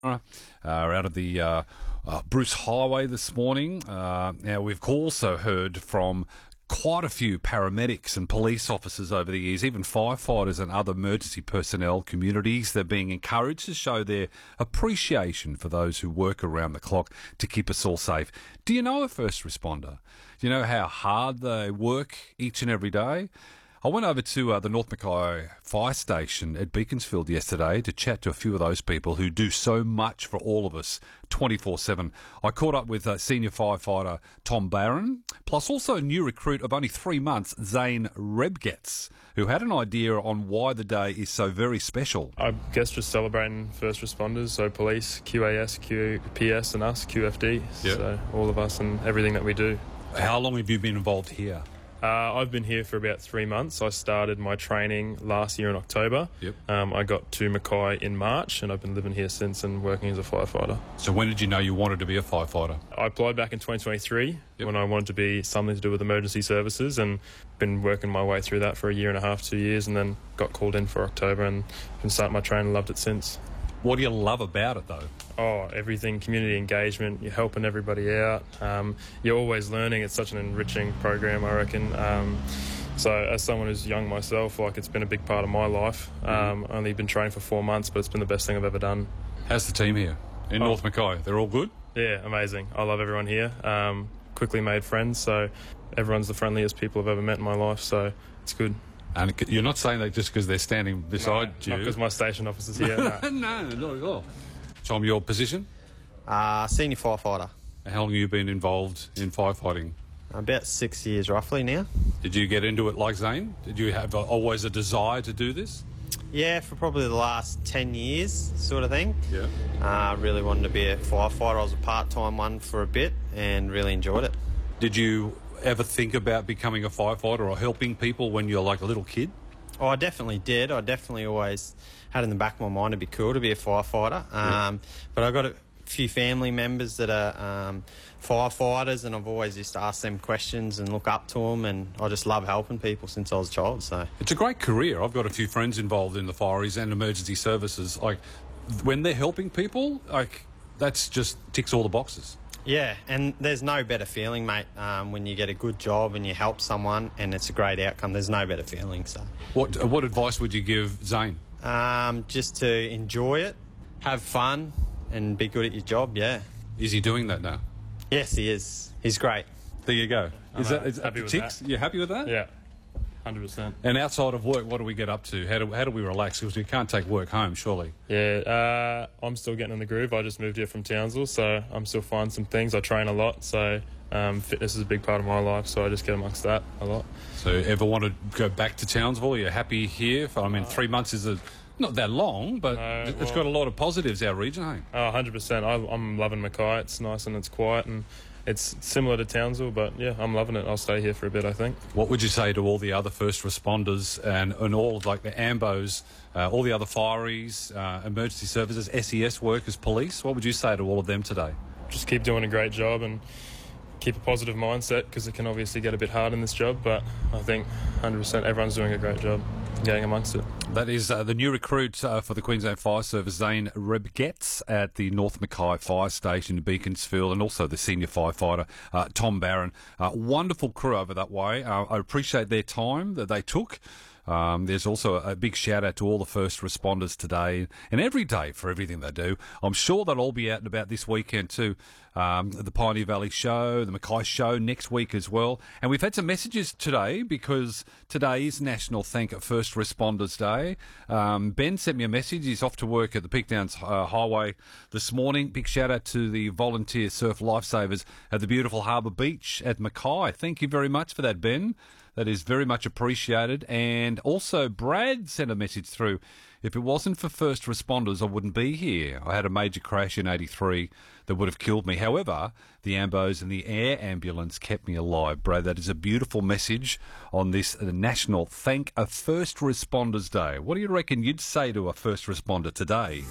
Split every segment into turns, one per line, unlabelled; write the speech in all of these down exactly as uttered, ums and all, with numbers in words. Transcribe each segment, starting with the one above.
Uh, out of the uh, uh, Bruce Highway this morning. Uh, now, we've also heard from quite a few paramedics and police officers over the years, even firefighters and other emergency personnel communities. They're being encouraged to show their appreciation for those who work around the clock to keep us all safe. Do you know a first responder? Do you know how hard they work each and every day? I went over to uh, the North Mackay Fire Station at Beaconsfield yesterday to chat to a few of those people who do so much for all of us twenty-four seven. I caught up with uh, senior firefighter Tom Barron, plus also a new recruit of only three months, Zane Rebgetz, who had an idea on why the day is so very special.
I guess just celebrating first responders, so police, Q A S, Q P S and us, Q F D,
Yep.
So all of us and everything that we do.
How long have you been involved here?
Uh, I've been here for about three months. I started my training last year in October.
Yep.
Um, I got to Mackay in March, and I've been living here since and working as a firefighter.
So when did you know you wanted to be a firefighter?
I applied back in twenty twenty-three
Yep.
when I wanted to be something to do with emergency services, and been working my way through that for a year and a half, two years, and then got called in for October and been starting my training. Loved it since.
What do you love about it, though?
Oh, everything, community engagement, you're helping everybody out, um, you're always learning. It's such an enriching program, I reckon. Um, so as someone who's young myself, like, it's been a big part of my life. Um, only been training for four months, but it's been the best thing I've ever done.
How's the team here in
Oh.
North Mackay? They're all good?
Yeah, amazing. I love everyone here. Um, quickly made friends, so everyone's the friendliest people I've ever met in my life, so it's good.
And you're not saying that just because they're standing beside
No,
you?
not because my station officer's here. No.
No, not at all. Tom, your position?
Uh, senior firefighter.
How long have you been involved in firefighting?
About six years roughly now.
Did you get into it like Zane? Did you have a, always a desire to do this?
Yeah, for probably the last ten years sort of thing.
Yeah.
I uh, really wanted to be a firefighter. I was a part-time one for a bit and really enjoyed it.
Did you ever think about becoming a firefighter or helping people when you're like a little kid?
Oh, I definitely did. I definitely always had in the back of my mind it'd be cool to be a firefighter. Um,
Yeah.
But I've got a few family members that are um, firefighters, and I've always just asked them questions and look up to them, and I just love helping people since I was a child. So
It's a great career. I've got a few friends involved in the fireys and emergency services. Like, when they're helping people, like, that's just ticks all the boxes.
yeah, and there's no better feeling, mate, um, when you get a good job and you help someone and it's a great outcome. There's no better feeling. So
What what advice would you give Zane?
um, just to enjoy it, have fun, and be good at your job. Yeah.
Is he doing that now?
Yes, he is. He's great.
There you go. Is
I'm
that is that
happy
the
with
ticks?
that.
You happy with that?
Yeah, one hundred percent.
And outside of work, what do we get up to? How do how do we relax? Because we can't take work home, surely.
Yeah, uh, I'm still getting in the groove. I just moved here from Townsville, so I'm still finding some things. I train a lot, so um, fitness is a big part of my life, so I just get amongst that a lot.
So, ever want to go back to Townsville? Are you happy here? For, I mean, three months is a, not that long, but
No,
it's
well-
got a lot of positives, our region, hey?
Oh, one hundred percent. I, I'm loving Mackay. It's nice and it's quiet, and it's similar to Townsville, but yeah, I'm loving it. I'll stay here for a bit, I think.
What would you say to all the other first responders and, and all of, like, the AMBOs, uh, all the other fireys, uh, emergency services, S E S workers, police? What would you say to all of them today?
Just keep doing a great job and keep a positive mindset, because it can obviously get a bit hard in this job, but I think one hundred percent everyone's doing a great job getting amongst it.
That is uh, the new recruit uh, for the Queensland Fire Service, Zane Rebgetz, at the North Mackay Fire Station in Beaconsfield, and also the senior firefighter, uh, Tom Barron. Uh, wonderful crew over that way. Uh, I appreciate their time that they took. Um, there's also a, a big shout out to all the first responders today and every day for everything they do. I'm sure they'll all be out and about this weekend too. Um, the Pioneer Valley Show, the Mackay Show next week as well. And we've had some messages today because today is National Thank First Responders Day. Um, Ben sent me a message. He's off to work at the Peakdowns uh, Highway this morning. Big shout out to the volunteer surf lifesavers at the beautiful Harbour Beach at Mackay. Thank you very much for that, Ben. That is very much appreciated. And also, Brad sent a message through. If it wasn't for first responders, I wouldn't be here. I had a major crash in eighty-three that would have killed me. However, the ambos and the air ambulance kept me alive. Brad, that is a beautiful message on this uh, National Thank a First Responders Day. What do you reckon you'd say to a first responder today?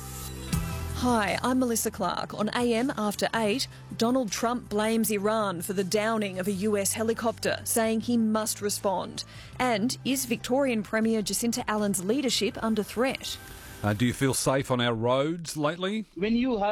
Hi, I'm Melissa Clark. On A M After eight, Donald Trump blames Iran for the downing of a U S helicopter, saying he must respond. And is Victorian Premier Jacinta Allen's leadership under threat?
Uh, do you feel safe on our roads lately?
When you